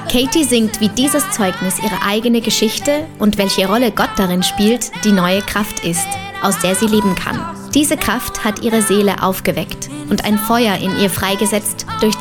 Katie singt, wie dieses Zeugnis ihre eigene Geschichte und welche Rolle Gott darin spielt, die neue Kraft ist, aus der sie leben kann. Diese Kraft hat ihre Seele aufgeweckt und ein Feuer in ihr freigesetzt, durch